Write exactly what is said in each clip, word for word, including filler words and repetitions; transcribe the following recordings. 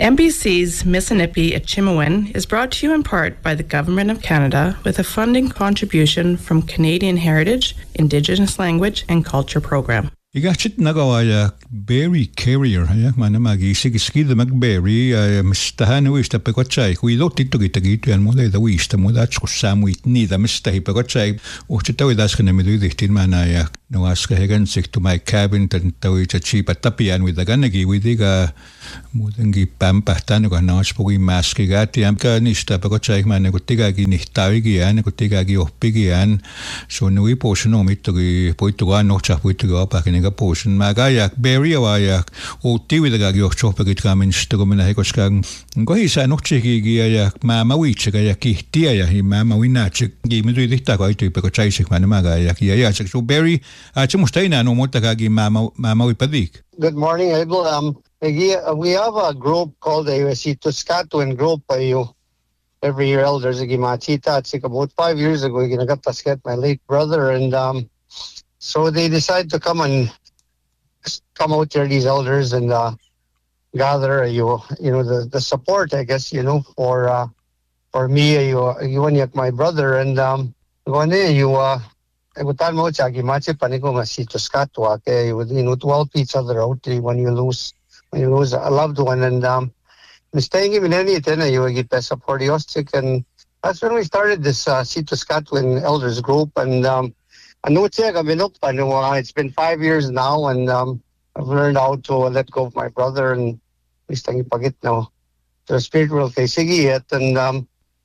M B C's Mississippi at Chimawin is brought to you in part by the Government of Canada with a funding contribution from Canadian Heritage, Indigenous Language and Culture Program. Igachit nagawaya berry carrier ya mana magi sig skid mag berry mistahan wista pekotchai kuido tito gitagito yan mo da wista mo da chkusamwit ni da mistahi pekotchai uchitawi das kana midu dihtin mana ya no aska hegan sig to my cabin tan tawi chachi patapian with the ganagi with the mudangi pampa tan ko na spogi maski gati am ka nista pekotchai mana gutiga gi nihtawi gi yan gutiga gi oppigi yan so nui portion o mitto gi poito ga no cha poito ga pa ga portion magayak berry awayak o tiwi daga yo chopa git kamin stego mena hekoskang go hisa no chigi giyak mama wiche ga yak tia ya hi mama winach gi midu dikta go itu peko chaisik mana magayak ya ya so berry a chumustaina no mota ga gi mama mama wipadik. Good morning, Abel. Um we have a group called the Tuscatawin group. You every year elders gimachita. It's like about five years ago ginagat tasket my late brother, and um so they decided to come and come out there, these elders, and uh, gather you you know the, the support, I guess, you know, for uh, for me, you you and my brother, and um one day you uh gutan mo chagi machi paniko masi Tuscatwa ke you you know to help each other out when you lose when you lose a loved one, and um staying in any then you get support yostik, and that's when we started this uh, Tuscatawin elders group, and um it's been five years now, and um, I've learned how to let go of my brother, and mistangi pagit now the spiritual kaisigi yet, and um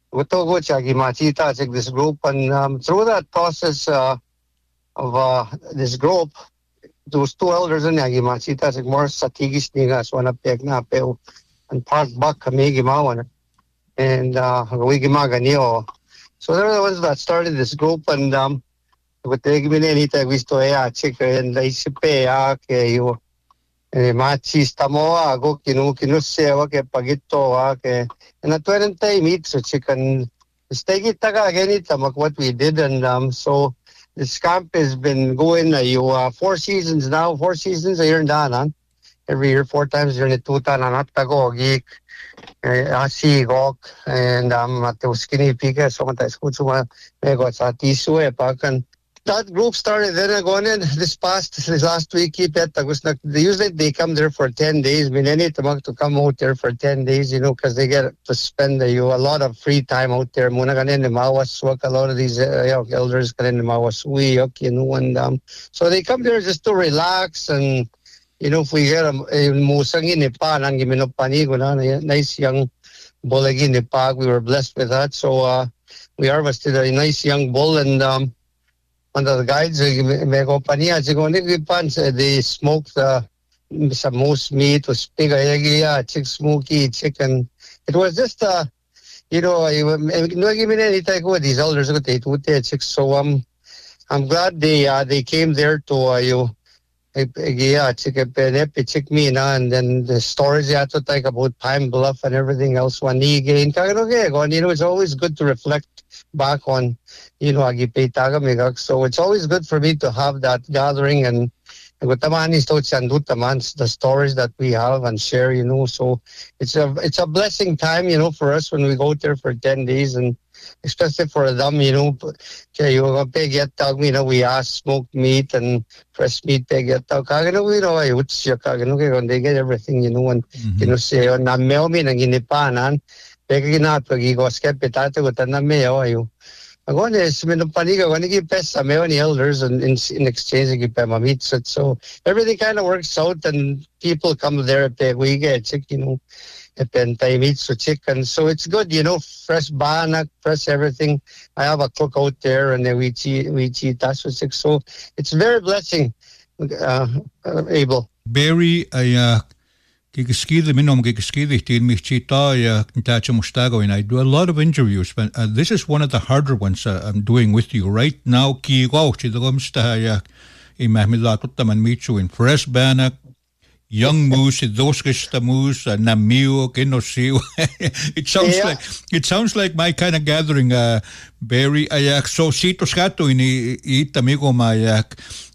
this group, and um, through that process uh, of uh, this group, those two elders in Yagimachita more satigis nigas one up peo and park back kamigimawan and uh wigimaganio. So they're the ones that started this group, and um Kutegi minenita visto ea chica and la isipea que yo machi stamoa go kinu kinu sewa ke pagito ke and at twenty meet so chicken stegi taga again tamak what we did, and um so this camp has been going uh, you uh, four seasons now four seasons a year in Danan every year four times during the tutan and atago geek asi gok and um at the skinny pika so mata escuchuma me go sa tisu e pakan. That group started then going in this past this last week. Keep it. They usually they come there for ten days. I mean, any to come out there for ten days, you know, because they get to spend uh, you a lot of free time out there. Muna ganin ni mawas work. A lot of these uh, elders ganin ni mawas we you know, and um, so they come there just to relax, and you know, if we get a musangin ni pa nang giminopanigo na nice young bullagin ni pa. We were blessed with that, so uh, we harvested a nice young bull, and um. One of the guides, they smoked uh, some moose meat, was big, chick smoky chicken. It was just, uh, you know, no give me any type of these elders. So um, I'm glad they uh, they came there to uh, you. Yeah, chicken chick me and then the stories you have to talk about Pine Bluff and everything else. One again, you know, it's always good to reflect back on, you know, so it's always good for me to have that gathering and the stories that we have and share, you know. So it's a it's a blessing time, you know, for us when we go there for ten days, and especially for them, you know, you know, we ask smoked meat and fresh meat, they get you know, they get everything, you know, and you know, say on na meomi nang inipanan, pegina pagigo skepitato with na meo you. Agora is minupaniga when you pesa many elders and in, in exchange you pay meat, so everything kind of works out, and people come there pay we get chicken, you know. Meat so chicken, so it's good, you know, fresh banak, fresh everything. I have a cook out there, and then we eat we eat that so it's very blessing, uh, uh, Abel. Berry, I Kikiskida minom kikiskida tin michita ya ntacha mustago, and I do a lot of interviews, but uh, this is one of the harder ones uh, I'm doing with you right now. Ki go chidogomsta ya imahmila tutaman michu in fresh banak. Young moose, those kista moose, namio, kinosio. It sounds yeah. like it sounds like my kind of gathering. Uh, Berry ayak so si Tuscatawin i itamigo mayak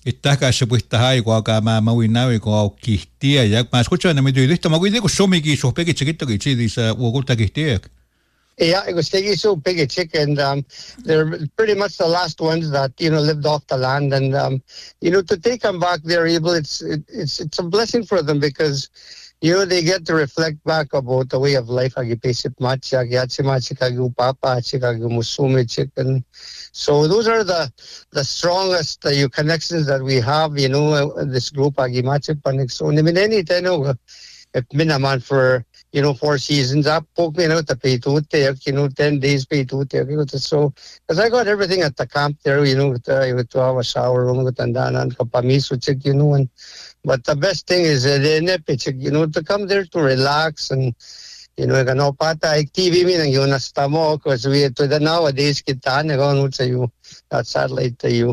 Ittaka se puista haikua kama mawinawi ko kihtia yak mas kucha na medyo dito magui ko somigi so peki chikito ki chidi sa uguta kihtia. Yeah, it was taking so big a chicken. Um, they're pretty much the last ones that you know lived off the land, and um, you know to take them back, they're able. It's it, it's it's a blessing for them because you know they get to reflect back about the way of life. Agi pesip match, agi achimachi kagu papa, chikagu musume chicken. So those are the the strongest uh, you connections that we have. You know uh, this group agi machi panik. So I mean any teno if minaman for. You know, four seasons up, poke me out the pay to take, you know, ten days pay to take. So, because I got everything at the camp there, you know, with, uh, with to have a shower room, with andana and kapamiso chick, you know, and, but the best thing is, uh, the you know, to come there to relax and, you know, no pata, T V me, and you know, because we, to the nowadays, kita, and I go, sa you, that satellite to you.